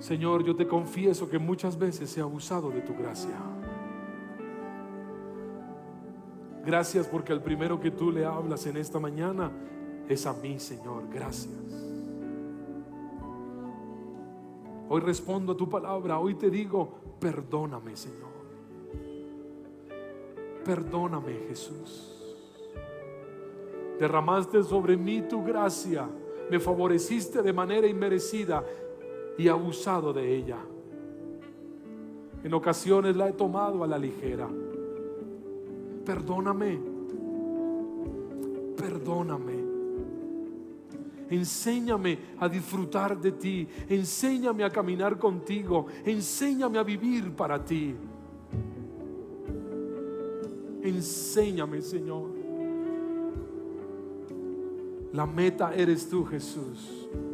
Señor, yo te confieso que muchas veces he abusado de tu gracia. Gracias porque al primero que tú le hablas en esta mañana es a mí, Señor. Gracias. Hoy respondo a tu palabra. Hoy te digo, perdóname, Señor. Perdóname, Jesús. Derramaste sobre mí tu gracia. Me favoreciste de manera inmerecida y he abusado de ella. En ocasiones la he tomado a la ligera. Perdóname. Perdóname. Enséñame a disfrutar de ti. Enséñame a caminar contigo. Enséñame a vivir para ti. Enséñame, Señor. La meta eres tú, Jesús.